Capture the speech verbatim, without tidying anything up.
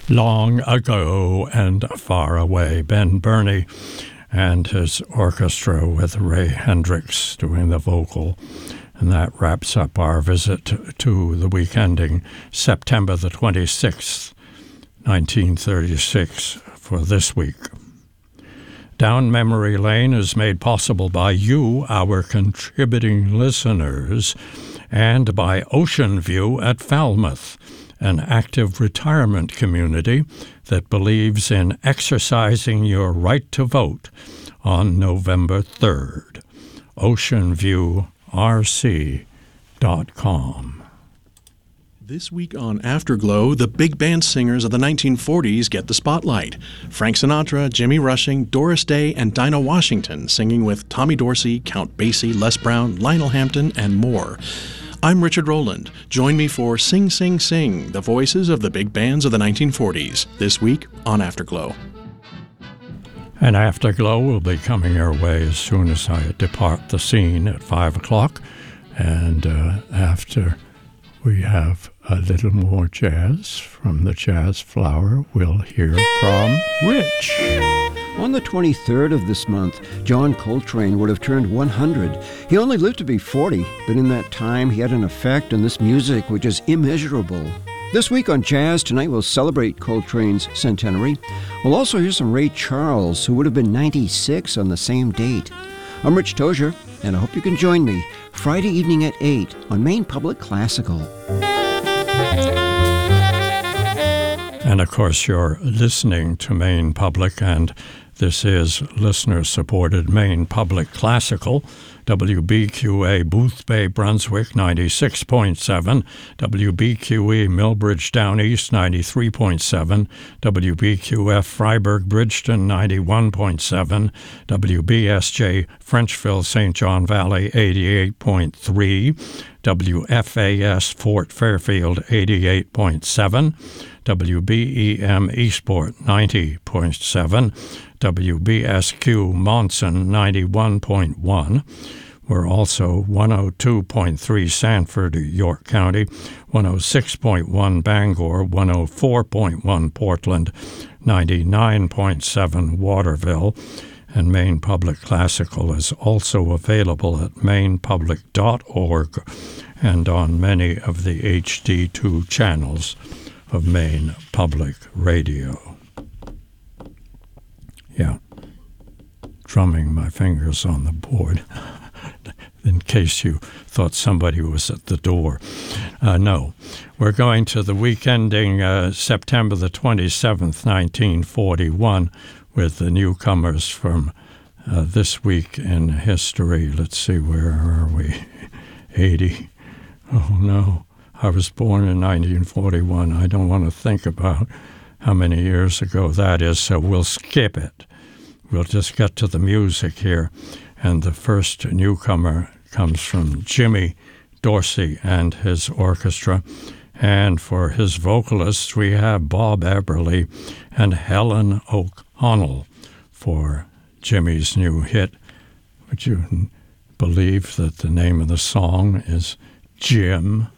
Long Ago and Far Away. Ben Burney and his orchestra with Ray Hendricks doing the vocal. And that wraps up our visit to, to the week ending September the twenty-sixth, nineteen thirty-six for this week. Down Memory Lane is made possible by you, our contributing listeners, and by Ocean View at Falmouth, an active retirement community that believes in exercising your right to vote on November third. ocean view r c dot com. This week on Afterglow, the big band singers of the nineteen forties get the spotlight. Frank Sinatra, Jimmy Rushing, Doris Day, and Dinah Washington singing with Tommy Dorsey, Count Basie, Les Brown, Lionel Hampton, and more. I'm Richard Rowland. Join me for Sing, Sing, Sing, the voices of the big bands of the nineteen forties, this week on Afterglow. And Afterglow will be coming your way as soon as I depart the scene at five o'clock. And uh, after we have a little more jazz from the Jazz Flower, we'll hear from Rich. On the twenty-third of this month, John Coltrane would have turned one hundred. He only lived to be forty, but in that time he had an effect on this music which is immeasurable. This week on Jazz Tonight, we'll celebrate Coltrane's centenary. We'll also hear some Ray Charles, who would have been ninety-six on the same date. I'm Rich Tozier, and I hope you can join me Friday evening at eight on Maine Public Classical. And of course, you're listening to Maine Public, and this is listener-supported Maine Public Classical, W B Q A Boothbay, Brunswick, ninety-six point seven, W B Q E Millbridge Down East, ninety-three point seven, W B Q F Freiburg Bridgeton, ninety-one point seven, W B S J Frenchville Saint John Valley, eighty-eight point three, W F A S Fort Fairfield, eighty-eight point seven, W B E M Eastport, ninety point seven, W B S Q Monson, ninety-one point one. We're also one oh two point three Sanford, York County, one oh six point one Bangor, one oh four point one Portland, ninety-nine point seven Waterville. And Maine Public Classical is also available at maine public dot org and on many of the H D two channels of Maine Public Radio. Yeah, drumming my fingers on the board in case you thought somebody was at the door. Uh, no, we're going to the week ending uh, September the twenty-seventh, nineteen forty-one, with the newcomers from uh, this week in history. Let's see, where are we? eighty. Oh, no. I was born in nineteen forty-one. I don't want to think about how many years ago that is, so we'll skip it. We'll just get to the music here. And the first newcomer comes from Jimmy Dorsey and his orchestra. And for his vocalists, we have Bob Eberly and Helen O'Connell for Jimmy's new hit. Would you believe that the name of the song is Jim?